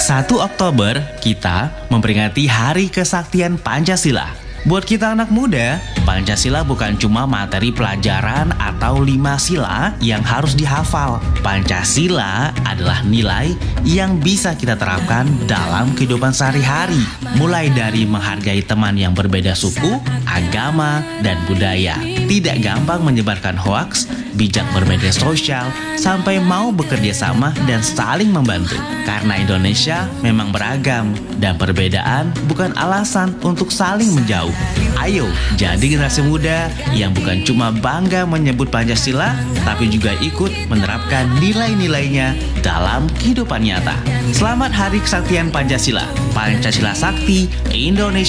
1 Oktober, kita memperingati Hari Kesaktian Pancasila. Buat kita anak muda, Pancasila bukan cuma materi pelajaran atau 5 sila yang harus dihafal. Pancasila adalah nilai yang bisa kita terapkan dalam kehidupan sehari-hari. Mulai dari menghargai teman yang berbeda suku, agama, dan budaya. Tidak gampang menyebarkan hoaks, bijak bermedia sosial, sampai mau bekerja sama dan saling membantu. Karena Indonesia memang beragam, dan perbedaan bukan alasan untuk saling menjauh. Ayo, jadi generasi muda yang bukan cuma bangga menyebut Pancasila, tapi juga ikut menerapkan nilai-nilainya dalam kehidupan nyata. Selamat Hari Kesaktian Pancasila. Pancasila Sakti, Indonesia